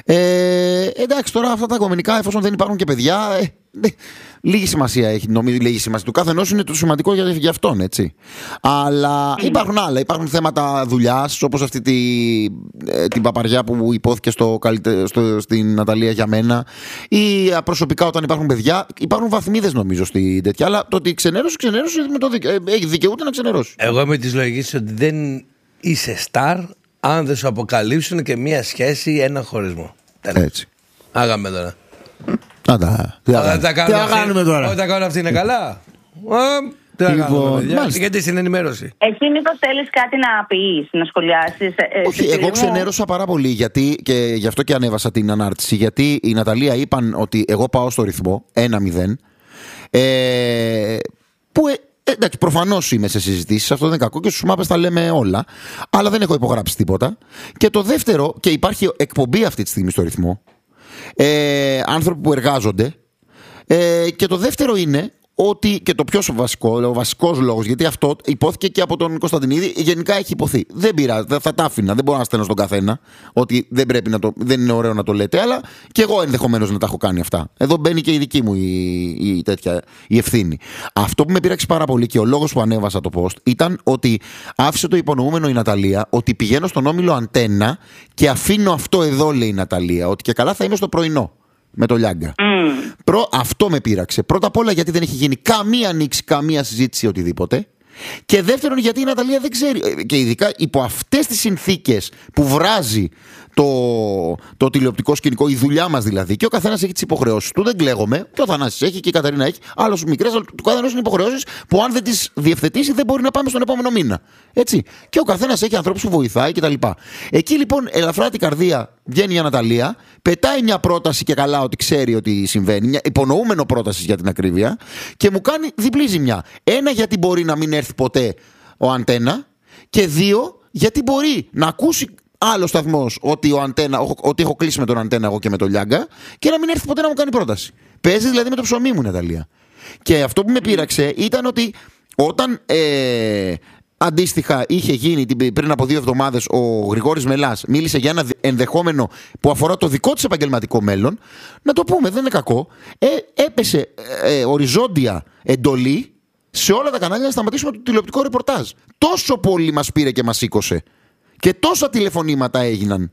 Ε, εντάξει, τώρα αυτά τα κομμενικά, εφόσον δεν υπάρχουν και παιδιά, ε, ε, λίγη σημασία έχει. Νομίζω λίγη σημασία. Του κάθε ενός είναι το σημαντικό για, για αυτόν, έτσι. Αλλά υπάρχουν άλλα. Υπάρχουν θέματα δουλειάς, όπως αυτή τη, ε, την παπαριά που υπόθηκε στο, καλυτε- στο, στην Ναταλία για μένα. Ή α, προσωπικά όταν υπάρχουν παιδιά. Υπάρχουν βαθμίδες νομίζω στην τέτοια. Αλλά το ότι ξενέρωσε, ξενέρωσε με το δικαι... ε, έχει δικαιούται να ξενερώσει. Εγώ είμαι τη λογική ότι δεν είσαι στάρ αν δεν σου αποκαλύψουν και μία σχέση ή ένα χωρισμό. Τέλος. Έτσι. Άγαμε τώρα. Να τα. Τι να Όταν τα κάνουμε. Τι να αυτοί- κάνουμε τώρα. Όταν τα κάνουν αυτοί είναι καλά. Ε, Τι να Λοιπόν, κάνουμε, παιδιά. μάλιστα. Γιατί στην ενημέρωση. Εσύ μήπως θέλεις κάτι να πεις, να σχολιάσεις? ε, Όχι, Σεσίλη εγώ μου? ξενέρωσα πάρα πολύ γιατί, και γι' αυτό και ανέβασα την ανάρτηση. Γιατί η Ναταλία είπαν ότι εγώ πάω στο ρυθμό ένα μηδέν. Ε, που ε, εντάξει, προφανώς είμαι σε συζητήσεις, αυτό δεν είναι κακό και στους μάπες τα λέμε όλα. Αλλά δεν έχω υπογράψει τίποτα. Και το δεύτερο, και υπάρχει εκπομπή αυτή τη στιγμή στο ρυθμό. Ε, άνθρωποι που εργάζονται. Ε, και το δεύτερο είναι ότι και το πιο βασικό, ο βασικός λόγος, γιατί αυτό υπόθηκε και από τον Κωνσταντινίδη, γενικά έχει υποθεί. Δεν πειράζει, θα τα άφηνα, δεν μπορώ να στέλνω στον καθένα ότι δεν, πρέπει να το, δεν είναι ωραίο να το λέτε, αλλά και εγώ ενδεχομένως να τα έχω κάνει αυτά. Εδώ μπαίνει και η δική μου η, η, τέτοια, η ευθύνη. Αυτό που με πείραξε πάρα πολύ και ο λόγος που ανέβασα το post ήταν ότι άφησε το υπονοούμενο η Ναταλία ότι πηγαίνω στον όμιλο Αντένα και αφήνω αυτό εδώ, λέει η Ναταλία, ότι και καλά θα είμαι στο πρωινό. Με το Λιάγκα. Mm. Προ, αυτό με πείραξε. Πρώτα απ' όλα γιατί δεν έχει γίνει καμία ανοίξη, καμία συζήτηση, οτιδήποτε. Και δεύτερον γιατί η Ναταλία δεν ξέρει. Και ειδικά υπό αυτές τις συνθήκες που βράζει το, το τηλεοπτικό σκηνικό, η δουλειά μας δηλαδή, και ο καθένας έχει τις υποχρεώσεις του. Δεν κλαίγομαι. Και ο Θανάσης έχει και η Καταρίνα έχει. Άλλος μικρές, αλλά του καθένας είναι υποχρεώσεις που αν δεν τις διευθετήσει δεν μπορεί να πάμε στον επόμενο μήνα. Έτσι. Και ο καθένας έχει ανθρώπους που βοηθάει κτλ. Εκεί λοιπόν ελαφρά την καρδία βγαίνει η Αναταλία, πετάει μια πρόταση και καλά ότι ξέρει ότι συμβαίνει, μια υπονοούμενο πρόταση για την ακρίβεια, και μου κάνει διπλή ζημιά. Ένα, γιατί μπορεί να μην έρθει ποτέ ο Αντένα, και δύο, γιατί μπορεί να ακούσει άλλο σταθμός ότι, ο Αντένα, ότι έχω κλείσει με τον Αντένα εγώ και με τον Λιάγκα, και να μην έρθει ποτέ να μου κάνει πρόταση. Παίζει δηλαδή με το ψωμί μου, Ναταλία. Και αυτό που με πείραξε ήταν ότι όταν ε, αντίστοιχα είχε γίνει πριν από δύο εβδομάδες ο Γρηγόρης Μελάς, μίλησε για ένα ενδεχόμενο που αφορά το δικό της επαγγελματικό μέλλον, να το πούμε, δεν είναι κακό, ε, έπεσε ε, οριζόντια εντολή σε όλα τα κανάλια να σταματήσουμε το τηλεοπτικό ρεπορτάζ. Τόσο πολύ μας πήρε και μας σήκωσε. Και τόσα τηλεφωνήματα έγιναν.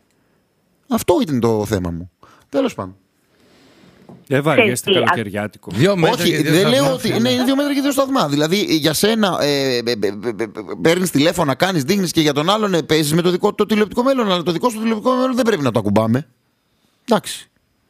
Αυτό ήταν το θέμα μου. Τέλος πάντων. Δεν βαριέστε καλοκαιριάτικο. Δύο μέτρα. Όχι, δεν λέω ότι ναι, είναι δύο μέτρα και δύο σταθμά. Δηλαδή για σένα ε, ε, ε, ε, παίρνεις τηλέφωνα, κάνεις, δείχνεις, και για τον άλλον ε, παίζεις με το δικό το τηλεοπτικό μέλλον. Αλλά το δικό σου τηλεοπτικό μέλλον δεν πρέπει να το ακουμπάμε. Εντάξει.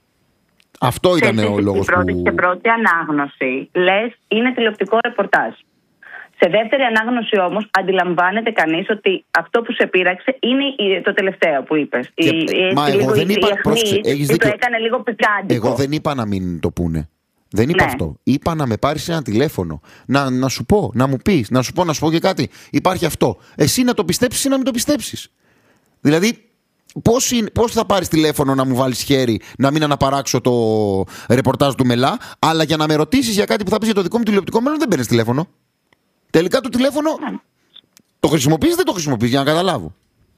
Αυτό ήταν ο λόγος που... Πρώτη και πρώτη ανάγνωση λες είναι τηλεοπτικό ρεπορτάζ. Σε δεύτερη ανάγνωση όμως αντιλαμβάνεται κανείς ότι αυτό που σε πείραξε είναι το τελευταίο που είπες. Και, η, μα η, εγώ δεν είπα, πρόσεξε, έχεις δίκιο. Το έκανε λίγο πικάντικο. Εγώ δεν είπα να μην το πούνε. Δεν είπα ναι. αυτό. Είπα να με πάρεις ένα τηλέφωνο. Να, να σου πω, να μου πεις, να σου πω, να σου πω και κάτι. Υπάρχει αυτό. Εσύ να το πιστέψεις ή να μην το πιστέψεις. Δηλαδή, πώς, είναι, πώς θα πάρεις τηλέφωνο να μου βάλεις χέρι, να μην αναπαράξω το ρεπορτάζ του Μελά, αλλά για να με ρωτήσεις για κάτι που θα πεις για το δικό μου τηλεοπτικό μέλλον δεν παίρνεις τηλέφωνο. Τελικά το τηλέφωνο ναι. το χρησιμοποιείς ή δεν το χρησιμοποιείς, για να καταλάβω.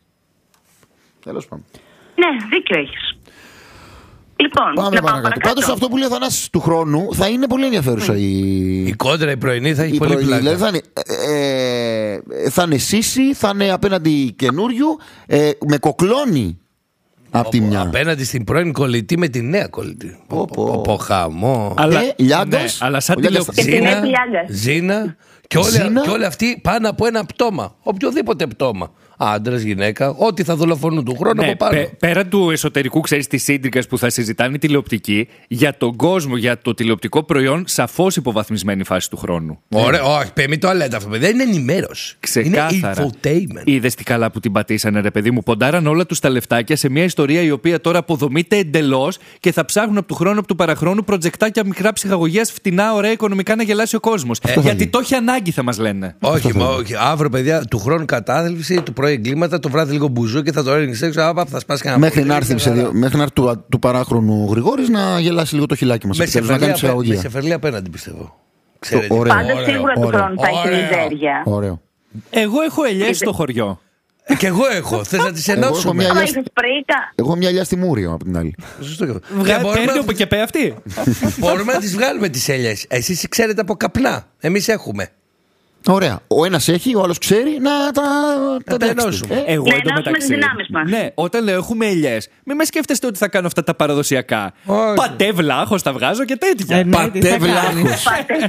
Τέλος πάντων. Ναι, δίκιο έχεις. Λοιπόν, πάμε παρακάτω. Πάντως αυτό που λέει ο Θανάσης του χρόνου θα είναι πολύ ενδιαφέρουσα mm. η... η κόντρα, η πρωινή θα έχει η πολύ πρωινή, πλάκα. Δηλαδή θα είναι, ε, ε, θα είναι Σύση, θα είναι απέναντι καινούριου, ε, με κοκλώνει απ' τη μια. Απέναντι στην πρώην κολλητή με τη νέα κολλητή. Πω χαμό. Αλλά, ε, Λιάγκας, ναι, αλλά σαν τηλεοπτική. Ζήνα, Ζήνα και όλοι, και όλοι αυτοί πάνε από ένα πτώμα. Οποιοδήποτε πτώμα. Άντρας, γυναίκα, ό,τι θα δολοφονούν του χρόνου ναι, από πάνω. Πέ, πέρα του εσωτερικού, ξέρεις, τις σύντρικες που θα συζητάνε οι τηλεοπτικοί, για τον κόσμο, για το τηλεοπτικό προϊόν, σαφώς υποβαθμισμένη φάση του χρόνου. Ωραία, ναι. όχι, παιδί, το λέτε αυτό, παιδί. Δεν είναι ενημέρωση. Ξεκάθαρα. Είναι infotainment. Είδες τι καλά που την πατήσανε, ρε παιδί μου. Ποντάραν όλα τους τα λεφτάκια σε μια ιστορία η οποία τώρα αποδομείται εντελώς και θα ψάχνουν από του χρόνου, από του παραχρόνου προτζεκτάκια μικρά ψυχαγωγίας, φτηνά, ωραία, οικονομικά να γελάσει ο κόσμος. Ε, Γιατί το έχει ανάγκη, θα μας λένε. Όχι, μα, όχι. Αύριο, παιδιά, του χρόνου κατάθλιψη, του πρωί εγκλήματα, το βράδυ λίγο μπουζού και θα το έριχνεις έξω. Άπα, θα σπάσει κανένα. Μέχρι να έρθει του, του παράχρονου Γρηγόρης να γελάσει λίγο το χιλάκι μας. Με σε φερλή απέναντι, πιστεύω. Πάντα σίγουρα του χρόνου θα έχει μιζέρια. Ωραίο. Εγώ έχω ελιές στο χωριό. Και εγώ έχω. Θες να τις ενώσουμε? Εγώ, έχω μια ελιά στη Μούριο από την άλλη. Παίρνει από και πέ αυτή. Μπορούμε να τις βγάλουμε τις ελιές. Εσείς ξέρετε από καπνά. Εμείς έχουμε. Ωραία. Ο ένας έχει, ο άλλος ξέρει να τα, να τα ενώσουμε. Ε, εγώ να ενώσουμε τις δυνάμεις μας. Ναι, όταν λέω έχουμε ελιές, μην με σκέφτεστε ότι θα κάνω αυτά τα παραδοσιακά. Όχι. Πατέ βλάχος τα βγάζω και τέτοια. Ε, ναι, Πατέ βλάχος.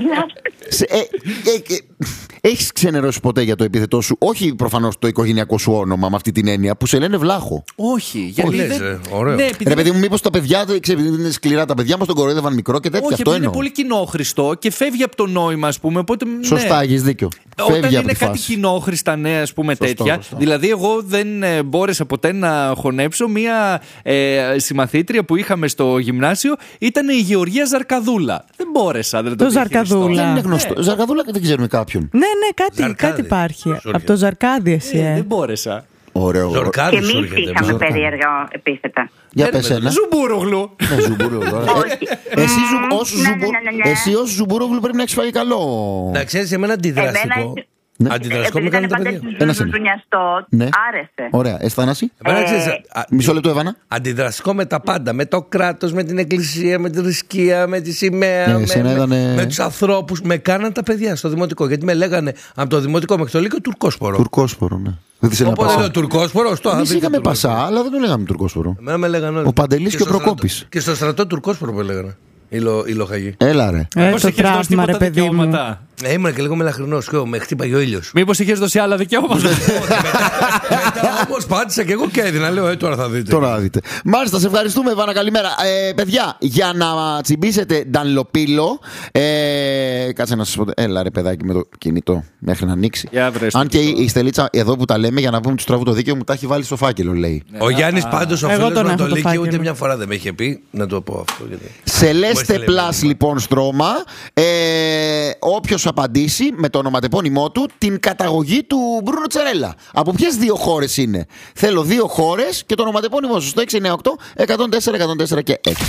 Έχεις ξενερώσει ποτέ για το επίθετό σου? Όχι προφανώς το οικογενειακό σου όνομα με αυτή την έννοια, που σε λένε βλάχο. Όχι, γιατί δεν... δεν... Ωραίο. Ναι, επειδή... Ρε παιδί μου, μήπως τα παιδιά, ξέρετε, είναι σκληρά τα παιδιά μας, τον κοροϊδεύαν μικρό και τέτοια. Όχι, αυτό είναι πολύ κοινόχρηστο και φεύγει από το νόημα, ας πούμε. Οπότε, σωστά, ναι. Έχεις δίκιο. Όταν φεύγει είναι κάτι κοινόχρηστα, ναι, ας πούμε, σωστό, τέτοια. Σωστό. Δηλαδή, εγώ δεν ε, μπόρεσα ποτέ να χωνέψω μία ε, συμμαθήτρια που είχαμε στο γυμνάσιο. Ήταν η Γεωργία Ζαρκαδούλα. Δεν μπόρεσα. Δεν το Ζαρκαδούλα. Δεν είναι γνωστό. Ναι. Ζαρκαδούλα δεν ξέρουμε κάποιον. Ναι, ναι, κάτι, κάτι υπάρχει. Από το Ζαρκάδι, εσύ. Ε, ε. δεν μπόρεσα. Ωραίο. Ζορκάδης Και σου εμείς έρχεται. είχαμε Ζορκάδη. περίεργα επίθετα. Για πες ένα. Ζουμπούρουγλου. Ναι, Ζουμπουρόγλου. Όχι. Εσύ, Ζου- Μμμ, ως ναι, Ζουμπου- ναι, ναι, ναι. εσύ ως Ζουμπουρόγλου πρέπει να έχεις φάει καλό. Να ξέρεις, εμένα αντιδραστικό. Εμένα- Αντιδραστικό με Επειδή κάνουν ήταν τα πάντα παιδιά. Ένας είναι. ζουνιαστό, Ναι. άρεσε. Ωραία. Αισθάναση. Εμένα Ε, ξέρεις, α- Μισό λεπτό, Εύανα. Αντιδραστικό με τα πάντα. Με το κράτος, με την εκκλησία, με τη θρησκεία, με τη σημαία. Ναι, με, εσένα με, ήτανε- με τους ανθρώπους. Με κάναν τα παιδιά στο δημοτικό. Γιατί με λέγανε από το δημοτικό μέχρι το λύκειο τουρκόσπορο. Τουρκόσπορο, ναι. Δεν της έλεγα Οπότε Πασά. λέω τουρκόσπορο, στο Εμείς είχαμε Πασά, αλλά δεν το λέγαμε Τουρκόσπορο. Εμένα με λέγανε όλοι. Ο Παντελής και ο στο στρατό- Προκόπης. Και στο στρατό τουρκόσπορο με λέγανε. Οι, λο, οι λοχαγοί. Έλα ρε. Ε, Μήπως το είχες δώσει τραύμα, ρε τίποτα παιδί μου. δικαιώματα. Ε, ήμουν και λίγο μελαχρινός. Και με χτύπαγε ο ήλιος. Μήπως είχες δώσει άλλα δικαιώματα. Μετά όμως πάτησα και εγώ και έδινα. Λέω, ε, τώρα θα δείτε. Τώρα θα δείτε. Μάλιστα, σε ευχαριστούμε, Εύανα. Καλημέρα. Ε, παιδιά, για να τσιμπήσετε ντανλοπίλο. Ε, κάτσε να σας πω. Έλα ρε παιδάκι με το κινητό μέχρι να ανοίξει. Για βρες το Αν και η, κινητό. η Στελίτσα εδώ που τα λέμε για να πούμε του τραβού το δίκαιο μου τα έχει βάλει στο φάκελο, λέει. Ο Γιάννης πάντως ο Εγώ φίλος τον με έχω το το Λύκειο ούτε φάκελο. μια φορά δεν με είχε πει να το πω αυτό. Γιατί... Σελέστε έστειλε Plus μήνυμα. λοιπόν στρώμα. Ε, όποιος απαντήσει με το ονοματεπώνυμό του την καταγωγή του Μπρούνο Τσερέλα. Από ποιες δύο χώρες είναι? Θέλω δύο χώρες και το ονοματεπώνυμό σου στο έξι εννιά οκτώ εκατόν τέσσερα εκατόν τέσσερα και έξι.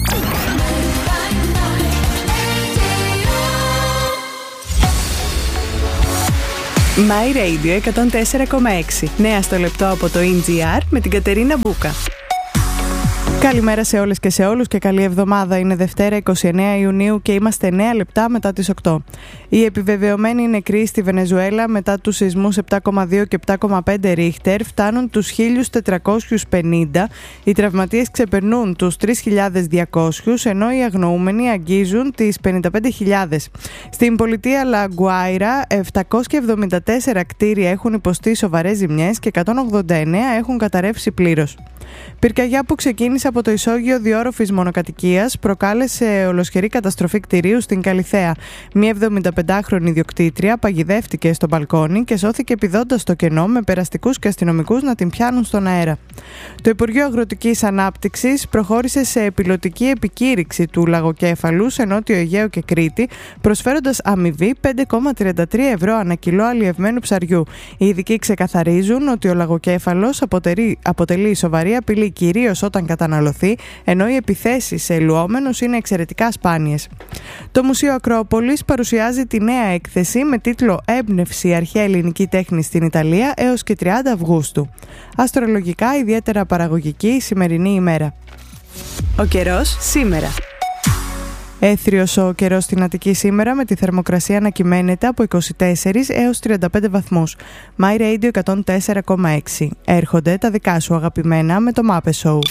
My Radio εκατόν τέσσερα κόμμα έξι. Νέα στο λεπτό από το ι τζι αρ με την Κατερίνα Μπούκα. Καλημέρα σε όλες και σε όλους και καλή εβδομάδα. Είναι Δευτέρα εικοστή ενάτη Ιουνίου και είμαστε εννέα λεπτά μετά τις οκτώ. Οι επιβεβαιωμένοι νεκροί στη Βενεζουέλα μετά τους σεισμούς επτά κόμμα δύο και επτά κόμμα πέντε Ρίχτερ φτάνουν τους χίλια τετρακόσιους πενήντα. Οι τραυματίες ξεπερνούν τους τρεις χιλιάδες διακόσιους ενώ οι αγνοούμενοι αγγίζουν τις πενήντα πέντε χιλιάδες. Στην πολιτεία Λαγκουάιρα επτακόσια εβδομήντα τέσσερα κτίρια έχουν υποστεί σοβαρές ζημιές και εκατόν ογδόντα εννέα έχουν καταρρεύσει πλήρως. Πυρκαγιά που ξεκίνησε από το ισόγειο διόροφης μονοκατοικίας προκάλεσε ολοσχερή καταστροφή κτηρίου στην Καλιθέα. Μία εβδομηνταπεντάχρονη ιδιοκτήτρια παγιδεύτηκε στο μπαλκόνι και σώθηκε πηδώντας στο κενό με περαστικούς και αστυνομικούς να την πιάνουν στον αέρα. Το Υπουργείο Αγροτικής Ανάπτυξης προχώρησε σε πιλωτική επικήρυξη του λαγοκέφαλου σε Νότιο Αιγαίο και Κρήτη, προσφέροντας αμοιβή πέντε κόμμα τριάντα τρία ευρώ ανά κιλό αλλιευμένου ψαριού. Οι ειδικοί ξεκαθαρίζουν ότι ο λαγοκέφαλος αποτελεί, αποτελεί σοβαρή απειλή κυρίως όταν καταναλωθεί, ενώ οι επιθέσεις σε ελουόμενους είναι εξαιρετικά σπάνιες. Το Μουσείο Ακρόπολης παρουσιάζει τη νέα έκθεση με τίτλο «Έμπνευση αρχαία ελληνική τέχνη στην Ιταλία» έως και τριάντα Αυγούστου. Αστρολογικά ιδιαίτερα παραγωγική η σημερινή ημέρα. Ο καιρός σήμερα. Έθριος ο καιρός στην Αττική σήμερα με τη θερμοκρασία να κυμαίνεται από είκοσι τέσσερα έως τριάντα πέντε βαθμούς. My Radio εκατόν τέσσερα κόμμα έξι. Έρχονται τα δικά σου αγαπημένα με το Muppet Show.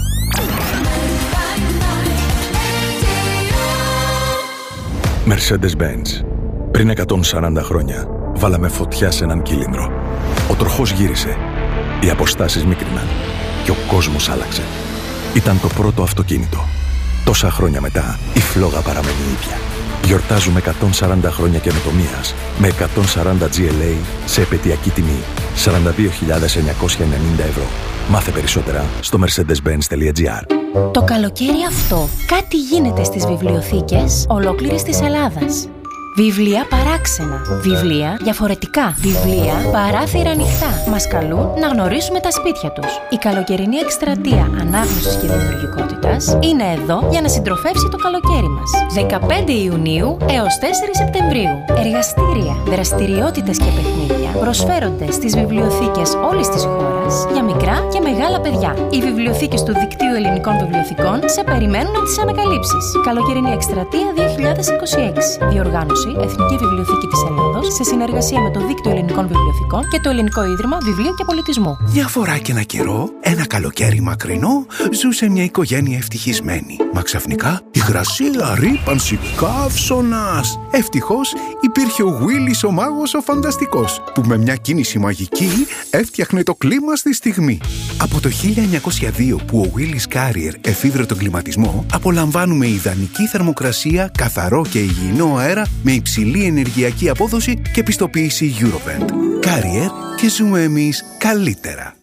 Mercedes-Benz. Πριν εκατόν σαράντα χρόνια βάλαμε φωτιά σε έναν κύλινδρο. Ο τροχός γύρισε. Οι αποστάσεις μίκριναν. Και ο κόσμος άλλαξε. Ήταν το πρώτο αυτοκίνητο. Τόσα χρόνια μετά, η φλόγα παραμένει ίδια. Γιορτάζουμε εκατόν σαράντα χρόνια καινοτομίας με εκατόν σαράντα τζι ελ έι σε επαιτειακή τιμή σαράντα δύο χιλιάδες εννιακόσια ενενήντα ευρώ. Μάθε περισσότερα στο mercedes benz τελεία τζι αρ. Το καλοκαίρι αυτό κάτι γίνεται στις βιβλιοθήκες ολόκληρης της Ελλάδας. Βιβλία παράξενα. Βιβλία διαφορετικά. Βιβλία παράθυρα ανοιχτά. Μας καλούν να γνωρίσουμε τα σπίτια τους. Η καλοκαιρινή εκστρατεία ανάγνωσης και δημιουργικότητας είναι εδώ για να συντροφεύσει το καλοκαίρι μας. δεκαπέντε Ιουνίου έως τέσσερα Σεπτεμβρίου. Εργαστήρια, δραστηριότητες και παιχνίδια προσφέρονται στις βιβλιοθήκες όλης της χώρας για μικρά και μεγάλα παιδιά. Οι βιβλιοθήκες του Δικτύου Ελληνικών Βιβλιοθηκών σε περιμένουν να τις ανακαλύψεις. Καλοκαιρινή εκστρατεία δύο χιλιάδες είκοσι έξι. Διοργάνωση Εθνική Βιβλιοθήκη της Ελλάδος σε συνεργασία με το Δίκτυο Ελληνικών Βιβλιοθηκών και το Ελληνικό Ίδρυμα Βιβλίου και Πολιτισμού. Μια φορά και ένα καιρό, ένα καλοκαίρι μακρινό, ζούσε μια οικογένεια ευτυχισμένη. Μα ξαφνικά υγρασία, ρύπανση, καύσωνας. Ευτυχώς υπήρχε ο Γουίλις ο μάγος ο φανταστικός, που με μια κίνηση μαγική έφτιαχνε το κλίμα στη στιγμή. Από το χίλια εννιακόσια δύο που ο Willis Carrier εφήβρε τον κλιματισμό, απολαμβάνουμε ιδανική θερμοκρασία, καθαρό και υγιεινό αέρα με υψηλή ενεργειακή απόδοση και πιστοποίηση Eurovent. Carrier και ζούμε εμείς καλύτερα.